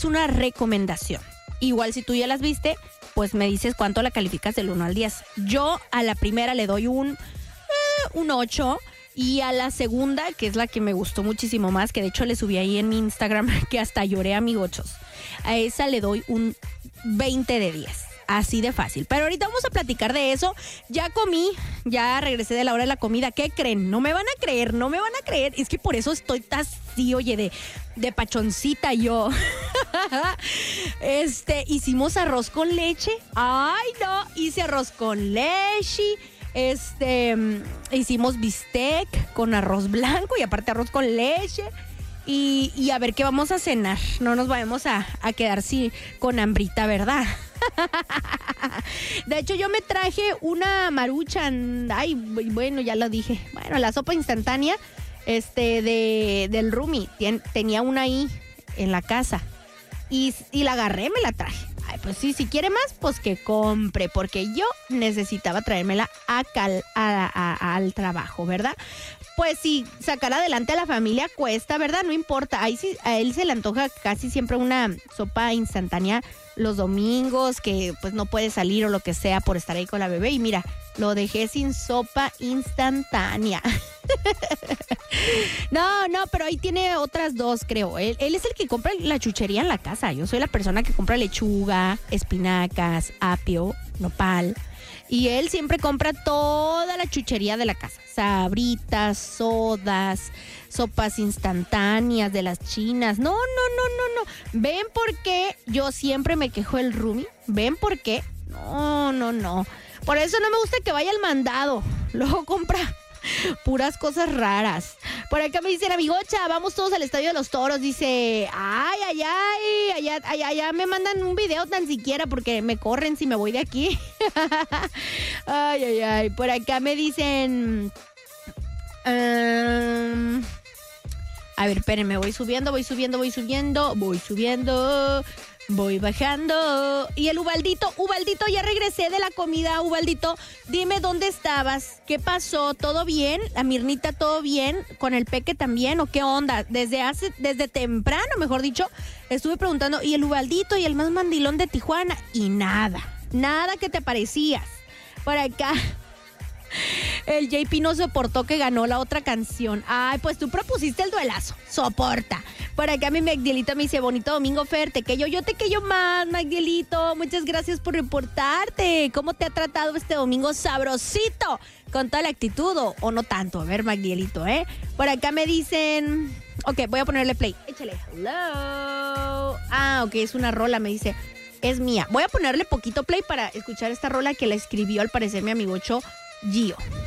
una recomendación. Igual si tú ya las viste, pues me dices cuánto la calificas del 1 al 10. Yo a la primera le doy un 8 y a la segunda, que es la que me gustó muchísimo más, que de hecho le subí ahí en mi Instagram que hasta lloré, amigochos. A esa le doy un 20 de 10. Así de fácil. Pero ahorita vamos a platicar de eso. Ya comí, ya regresé de la hora de la comida. ¿Qué creen? No me van a creer, no me van a creer. Es que por eso estoy así, oye, de pachoncita yo. Hicimos arroz con leche. Ay, no, hice arroz con leche. Hicimos bistec con arroz blanco y aparte arroz con leche. Y a ver qué vamos a cenar. No nos vayamos a quedar así con hambrita, ¿verdad? De hecho, yo me traje una Maruchan. Ay, bueno, ya lo dije. Bueno, la sopa instantánea del Rumi. Tenía una ahí en la casa. Y la agarré, me la traje. Ay, pues sí, si quiere más, pues que compre. Porque yo necesitaba traérmela al trabajo, ¿verdad? Pues sí, sacar adelante a la familia cuesta, ¿verdad? No importa. Ahí sí, a él se le antoja casi siempre una sopa instantánea los domingos, que pues no puede salir o lo que sea por estar ahí con la bebé. Y mira, lo dejé sin sopa instantánea. No, pero ahí tiene otras dos, creo. Él es el que compra la chuchería en la casa. Yo soy la persona que compra lechuga, espinacas, apio, nopal. Y él siempre compra toda la chuchería de la casa. Sabritas, sodas, sopas instantáneas de las chinas. No. ¿Ven por qué yo siempre me quejo del Rumi? ¿Ven por qué? No. Por eso no me gusta que vaya al mandado. Luego compra puras cosas raras. Por acá me dicen, amigocha, vamos todos al Estadio de los Toros. Dice, allá me mandan un video tan siquiera porque me corren si me voy de aquí. Ay. Por acá me dicen... A ver, espérenme, voy subiendo, voy bajando. Y el Ubaldito, ya regresé de la comida, Ubaldito. Dime dónde estabas, qué pasó, ¿todo bien? La Mirnita, ¿todo bien? ¿Con el Peque también o qué onda? Desde temprano, mejor dicho, estuve preguntando. Y el Ubaldito y el más mandilón de Tijuana. Y nada que te parecías. Por acá... El JP no soportó que ganó la otra canción. Ay, pues tú propusiste el duelazo. Soporta. Por acá mi Magdielito me dice, bonito domingo, Fer. Yo te queyo más, Magdielito. Muchas gracias por reportarte. ¿Cómo te ha tratado este domingo sabrosito? Con toda la actitud o no tanto. A ver, Magdielito, ¿eh? Por acá me dicen... Ok, voy a ponerle play. Échale. Hello. Ok, es una rola, me dice. Es mía. Voy a ponerle poquito play para escuchar esta rola que la escribió al parecer mi amigocho Gio.